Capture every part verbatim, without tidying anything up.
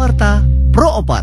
Kalawarta Pro Opat.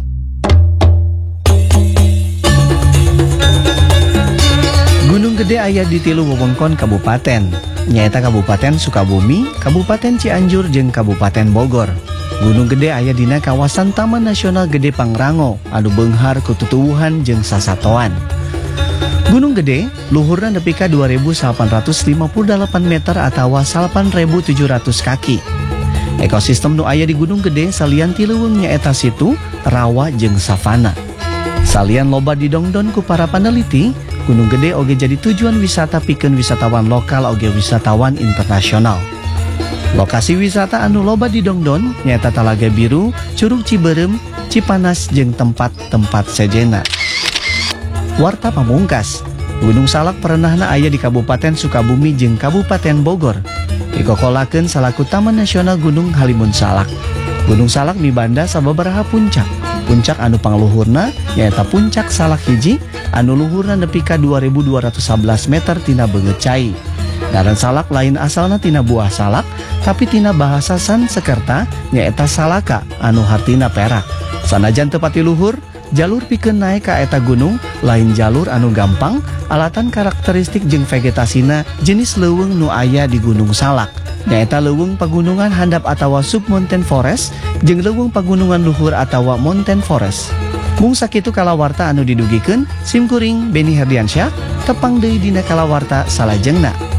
Gunung Gede aya di tilu wewengkon kabupaten, nyaeta Kabupaten Sukabumi, Kabupaten Cianjur, jeung Kabupaten Bogor. Gunung Gede aya dina kawasan Taman Nasional Gede Pangrango anu beunghar ku tutuwuhan jeung sasatoan. Gunung Gede luhurna nepi ka dua ribu delapan ratus lima puluh delapan meter atawa salapan ribu tujuh ratus kaki. Ekosistem nu aya di Gunung Gede salian ti leuweung nyaeta situ, rawa jeung savana. Salian loba didongdon ku para paneliti, Gunung Gede oge jadi tujuan wisata pikeun wisatawan lokal oge wisatawan internasional. Lokasi wisata anu loba didongdon nyaeta Talaga Biru, Curug Ciberem, Cipanas, jeung tempat-tempat sejena. Warta pamungkas, Gunung Salak perenahna aya di Kabupaten Sukabumi jeung Kabupaten Bogor. Dikokolakeun salaku Taman Nasional Gunung Halimun Salak. Gunung Salak mibanda sababaraha puncak. Puncak anu pangluhurna nyaeta Puncak Salak hiji anu luhurna nepi ka dua ribu dua ratus sebelas meter tina beungeut cai. Ngaran salak lain asalna tina buah salak, tapi tina bahasa Sanskerta nyaeta salaka anu hartina perak. Sanajan teu pati luhur, jalur pikeun naek ka eta gunung lain jalur anu gampang, alatan karakteristik jeung vegetasina jenis leuweung nu aya di Gunung Salak. Nyaeta leuweung pagunungan handap atawa submountain forest jeung leuweung pagunungan luhur atawa mountain forest. Mung sakitu kalawarta anu didugikeun, simkuring Beni Herdiansyah tepang deui dina kalawarta salajengna.